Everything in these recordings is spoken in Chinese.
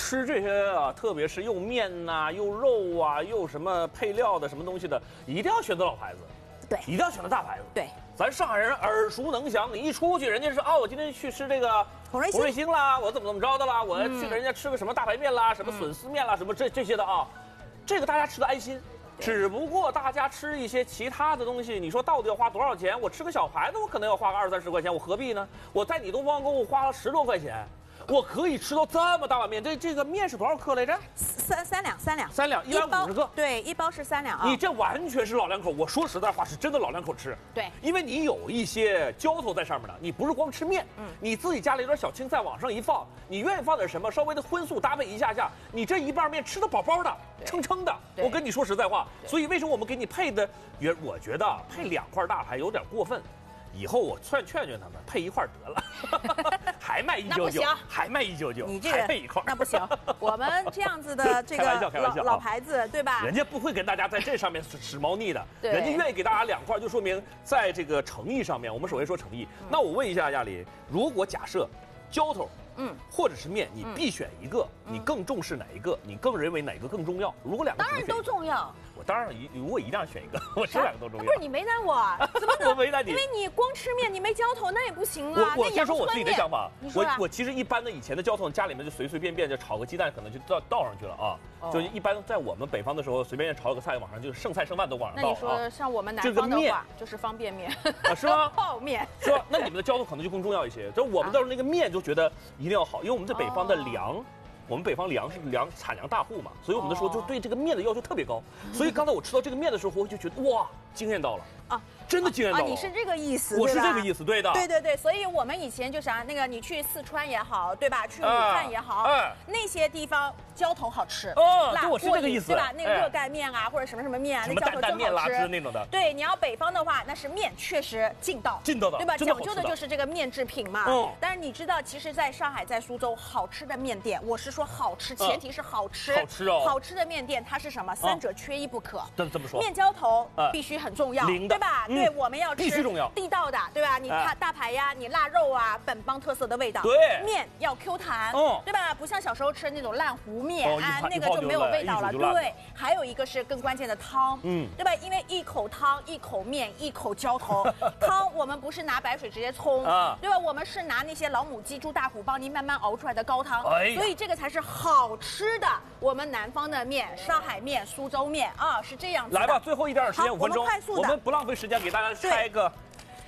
吃这些啊，特别是又面呐、又肉啊、又什么配料的什么东西的，一定要选择老牌子。 对， 一定要选择大牌子。 对， 咱上海人耳熟能详，你一出去，人家是我今天去吃这个红瑞星啦，我怎么着的啦，我去给人家吃个什么大排面啦，什么笋丝面啦，什么这些的啊，这个大家吃的安心。只不过大家吃一些其他的东西，你说到底要花多少钱？我吃个小牌子，我可能要花个20-30块钱，我何必呢？我在你东方购物花了10多块钱。我可以吃到这么大碗面，这个面是多少克来着 ？3两 ，3两，150个。 对，一包是3两啊。 你这完全是老两口，我说实在话，是真的老两口吃。 对， 因为你有一些浇头在上面的，你不是光吃面，你自己加了一点小青菜往上一放，你愿意放点什么，稍微的荤素搭配一下，你这一半面吃得饱饱的，撑撑的。我跟你说实在话，所以为什么我们给你配的，我觉得配2块大排有点过分。以后我劝他们配1块得了，还卖199，还卖199， 你这个还配1块， 那不行。我们这样子的这个老牌子，对吧？ 人家不会跟大家在这上面使猫腻的，人家愿意给大家2块，就说明在这个诚意上面，我们首先说诚意。那我问一下亚林，如果假设浇头，或者是面，你必选一个，你更重视哪一个？你更认为哪个更重要？如果2个， 当然都重要。 我当然如果一定要选一个，我这2个都重要。 不是你为难我，怎么能？ 我为难你， 因为你光吃面，你没浇头，那也不行啊。 我先说我自己的想法，我其实一般的以前的浇头，家里面就随便便就炒个鸡蛋，可能就倒上去了啊。就一般在我们北方的时候，随便炒个菜，往上就剩菜剩饭都往上倒。 那你说像我们南方的话，就是方便面啊，是吗？ 泡面是吧？那你们的浇头可能就更重要一些。就我们倒是那个面就觉得一定要好，因为我们在北方的粮。我们北方粮是产粮大户嘛，所以我们的时候就对这个面的要求特别高。所以刚才我吃到这个面的时候，我就觉得哇，惊艳到了啊！真的惊艳到了。 你是这个意思？ 我是这个意思，对的。 对，所以我们以前就啥那个，你去四川也好，对吧？去武汉也好，那些地方浇头好吃对，我是这个意思， 对吧？那个热干面啊，或者什么面啊，那浇头真好吃那种的。 对，你要北方的话，那是面确实劲道的， 对吧？讲究的就是这个面制品嘛。但是你知道，其实在上海、在苏州，好吃的面店，我是说好吃，前提是好吃。 好吃哦。 好吃的面店，它是什么？3者缺一不可。 这么说。 面浇头必须很重要，对吧？对，我们要吃。 必须重要， 地道的，对吧？你大排呀，你腊肉啊，本帮特色的味道。 对， 面要 Q 弹，对吧？不像小时候吃那种烂糊面那个就没有味道了。对，还有一个是更关键的汤，对吧？因为一口汤、一口面、一口浇头，汤我们不是拿白水直接冲，对吧？我们是拿那些老母鸡、猪大骨帮您慢慢熬出来的高汤，所以这个才是好吃的。我们南方的面，上海面、苏州面啊，是这样子。 来吧，最后一点时间5分钟， 我们不浪费时间，给大家拆一个。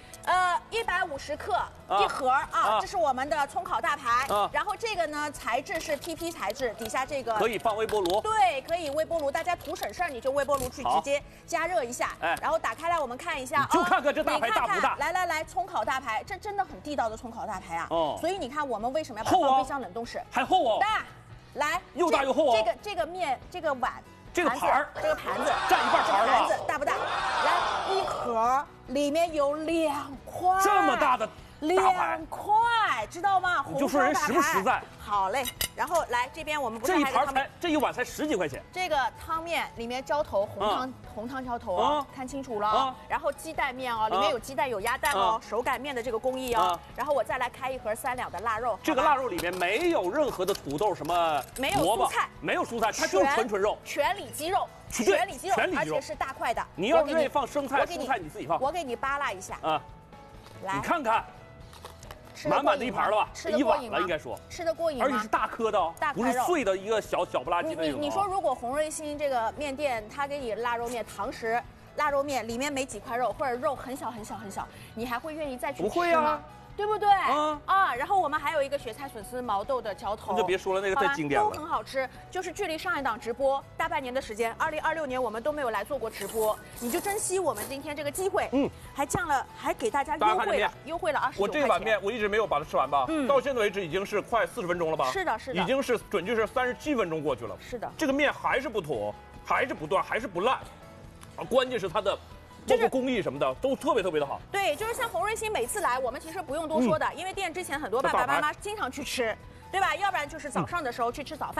150克一盒啊，这是我们的葱烤大排。然后这个呢，材质是 PP 材质，底下这个可以放微波炉。 对，可以微波炉，大家图省事儿，你就微波炉去直接加热一下。然后打开来，我们看一下， 就看看这大排大不大。 来，葱烤大排，这真的很地道的葱烤大排啊。所以你看，我们为什么要把它放冰箱冷冻室？ 还厚哦。 大，来， 又大又厚哦。 这个面，这个碗。 这个盘这个盘子占1半盘了。 盘子大不大？来，一盒里面有2块， 这么大的 2块，知道吗？ 你就说人实不实在？ 好嘞，然后来这边我们不是这一盘这一碗才10几块钱。 这个汤面里面浇头红汤浇头哦，看清楚了。然后鸡蛋面哦，里面有鸡蛋有鸭蛋哦，手擀面的这个工艺哦。然后我再来开一盒3两的腊肉， 这个腊肉里面没有任何的土豆什么， 没有蔬菜， 没有蔬菜，它就是纯肉， 全里脊肉，而且是大块的。 你要愿意放生菜、蔬菜你自己放。 我给你扒拉一下啊，来， 你看看。满满的一盘了吧？ 吃得过瘾吗？ 应该说吃得过瘾吗？ 而且是大颗的哦，不是碎的一个小不拉几的那种。 你说如果红瑞星这个面店，他给你腊肉面、堂食腊肉面里面没几块肉，或者肉很小，你还会愿意再去吃吗？ 不会啊。 对不对？然后我们还有一个雪菜笋丝毛豆的浇头， 那就别说了，那个太经典了， 都很好吃。就是距离上一档直播大半年的时间，2026年我们都没有来做过直播，你就珍惜我们今天这个机会，还给大家优惠了29块钱。 我这碗面我一直没有把它吃完吧，到现在为止已经是快40分钟了吧？ 是的， 已经是准确是37分钟过去了。 是的， 这个面还是不坨，还是不断，还是不烂，关键是它的。包括工艺什么的都特别的好。 对，就是像红瑞星每次来，我们其实不用多说的，因为店之前很多爸爸妈妈经常去吃，对吧？要不然就是早上的时候去吃早饭，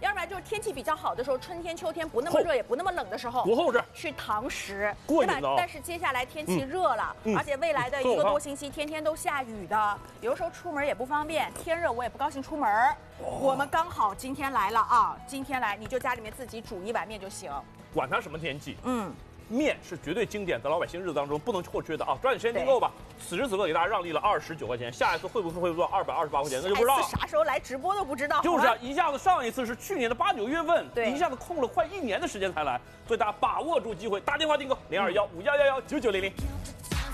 要不然就是天气比较好的时候，春天、秋天不那么热也不那么冷的时候， 多厚实， 去堂食， 对吧？ 但是接下来天气热了，而且未来的1个多星期天天都下雨的，有的时候出门也不方便，天热我也不高兴出门。我们刚好今天来了啊，今天来你就家里面自己煮1碗面就行， 管它什么天气，面是绝对经典，在老百姓日子当中不能或缺的啊！抓紧时间订购吧。此时此刻给大家让利了29块钱，下一次会不会做228块钱，那就不知道。 啥时候来直播都不知道。 就是啊，一下子上一次是去年的8、9月份，对，一下子空了快1年的时间才来，所以大家把握住机会，打电话订购0215119900。